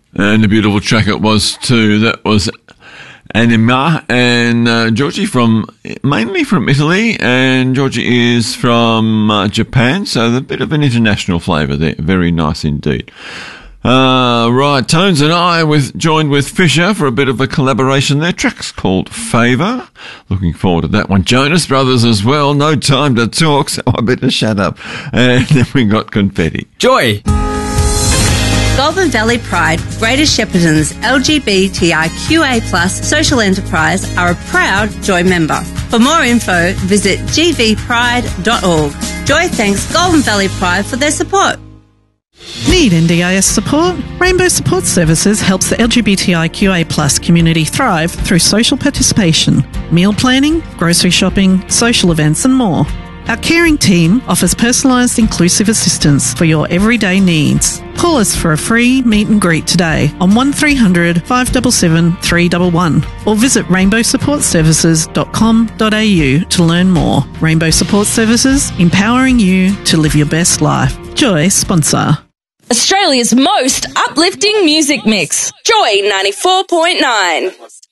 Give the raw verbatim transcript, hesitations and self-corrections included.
And a beautiful track it was too. That was Anima and uh, Georgie from, mainly from Italy, and Georgie is from uh, Japan, so a bit of an international flavour there. Very nice indeed. Uh, right, Tones and I with joined with Fisher for a bit of a collaboration there. Track's called Favour. Looking forward to that one. Jonas Brothers as well. No time to talk, so I better shut up. And then we got Confetti. Joy! Goulburn Valley Pride, Greater Shepparton's L G B T I Q A plus social enterprise, are a proud Joy member. For more info, visit g v pride dot org. Joy thanks Goulburn Valley Pride for their support. Need N D I S support? Rainbow Support Services helps the L G B T I Q A plus community thrive through social participation, meal planning, grocery shopping, social events and more. Our caring team offers personalised inclusive assistance for your everyday needs. Call us for a free meet and greet today on one three hundred, five seven seven, three one one or visit rainbow support services dot com dot a u to learn more. Rainbow Support Services, empowering you to live your best life. Joy sponsor. Australia's most uplifting music mix. Joy ninety-four point nine.